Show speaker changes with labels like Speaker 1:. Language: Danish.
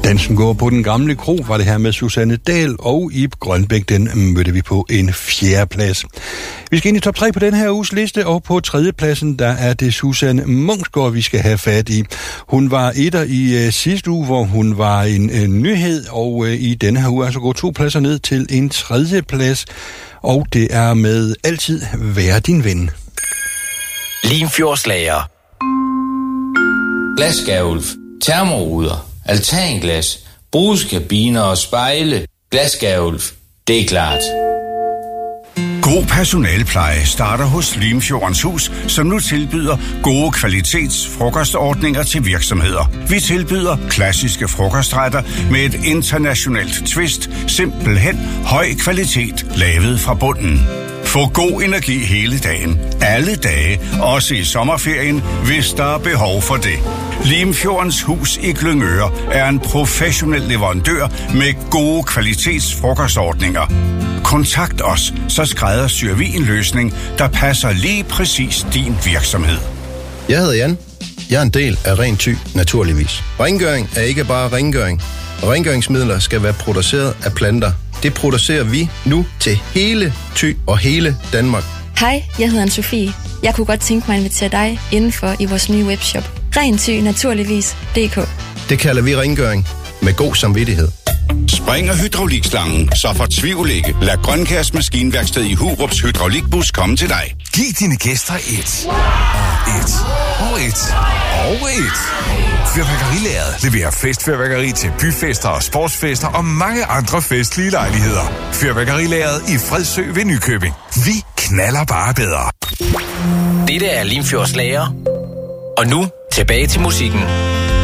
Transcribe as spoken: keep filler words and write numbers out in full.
Speaker 1: Dansen går på den gamle kro, var det her med Susanne Dahl, og Ib Grønbæk, den mødte vi på en fjerdeplads. Vi skal ind i top tre på den her uges liste, og på tredjepladsen, der er det Susanne Munksgaard, vi skal have fat i. Hun var etter i uh, sidste uge, hvor hun var en uh, nyhed, og uh, i denne her uge er så gået to pladser ned til en tredjeplads, og det er med Altid Være Din Ven.
Speaker 2: Limfjordslager. Glasgavulf, termoruder, altanglas, brugskabiner og spejle. Glasgavulf, det er klart.
Speaker 3: God personalepleje starter hos Limfjordens Hus, som nu tilbyder gode kvalitetsfrokostordninger til virksomheder. Vi tilbyder klassiske frokostretter med et internationalt twist, simpelthen høj kvalitet, lavet fra bunden. Få god energi hele dagen, alle dage, også i sommerferien, hvis der er behov for det. Limfjordens Hus i Glyngøre er en professionel leverandør med gode kvalitetsfrokostordninger. Kontakt os, så skræddersyr vi en løsning, der passer lige præcis din virksomhed.
Speaker 4: Jeg hedder Jan. Jeg er en del af Ren Thy, naturligvis. Rengøring er ikke bare rengøring. Rengøringsmidler skal være produceret af planter. Det producerer vi nu til hele Thy og hele Danmark.
Speaker 5: Hej, jeg hedder Anne-Sophie. Jeg kunne godt tænke mig at invitere dig indenfor i vores nye webshop. Ren Thy, naturligvis punktum d k.
Speaker 4: Det kalder vi rengøring med god samvittighed.
Speaker 3: Springer hydraulikslangen, så fortvivl ikke. Lad Grønkærs Maskinværksted i Hurups hydraulikbus komme til dig.
Speaker 6: Giv dine gæster et, og et, og et, og et. Fyrværkerilaget leverer festfyrværkeri til byfester og sportsfester og mange andre festlige lejligheder. Fyrværkerilaget i Fredsø ved Nykøbing. Vi knaller bare bedre.
Speaker 2: Dette er Limfjordslager. Og nu tilbage til musikken.